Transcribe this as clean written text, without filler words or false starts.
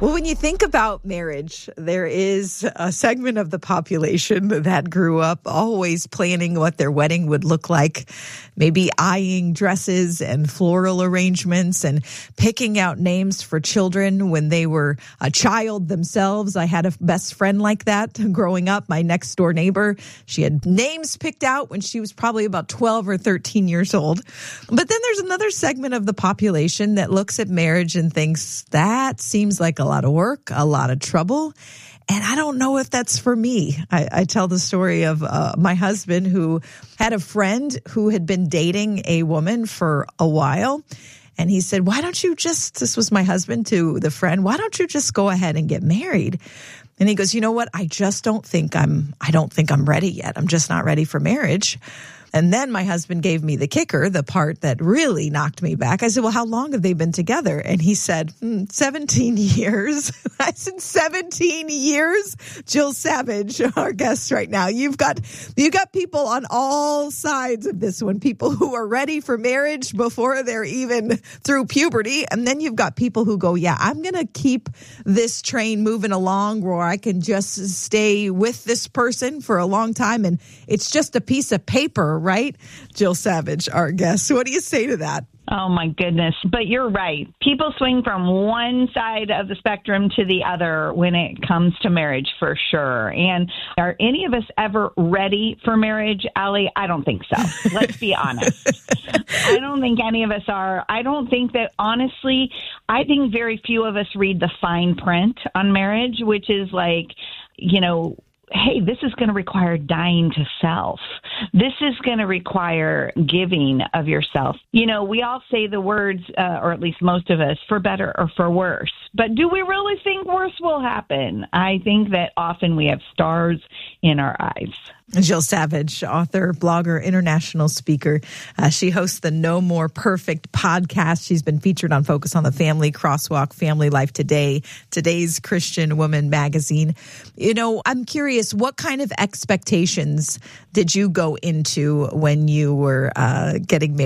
Well, when you think about marriage, there is a segment of the population that grew up always planning what their wedding would look like, maybe eyeing dresses and floral arrangements and picking out names for children when they were a child themselves. I had a best friend like that growing up, my next door neighbor. She had names picked out when she was probably about 12 or 13 years old. But then there's another segment of the population that looks at marriage and thinks that seems like a lot of work, a lot of trouble. And I don't know if that's for me. I tell the story of my husband who had a friend who had been dating a woman for a while. And he said, why don't you just, this was my husband to the friend, why don't you just go ahead and get married? And he goes, you know what? I don't think I'm ready yet. I'm just not ready for marriage. And then my husband gave me the kicker, the part that really knocked me back. I said, well, how long have they been together? And he said, 17 years. I said, 17 years? Jill Savage, our guest right now. You've got people on all sides of this one, people who are ready for marriage before they're even through puberty. And then you've got people who go, yeah, I'm going to keep this train moving along where I can just stay with this person for a long time. And it's just a piece of paper, right? Jill Savage, our guest. What do you say to that? Oh, my goodness. But you're right. People swing from one side of the spectrum to the other when it comes to marriage, for sure. And are any of us ever ready for marriage, Allie? I don't think so. Let's be honest. I don't think any of us are. I don't think that, honestly, I think very few of us read the fine print on marriage, which is like, hey, this is going to require dying to self. This is going to require giving of yourself. We all say the words, or at least most of us, for better or for worse. But do we really think worse will happen? I think that often we have stars in our eyes. Jill Savage, author, blogger, international speaker. She hosts the No More Perfect podcast. She's been featured on Focus on the Family, Crosswalk, Family Life Today, Today's Christian Woman magazine. I'm curious, what kind of expectations did you go into when you were getting married?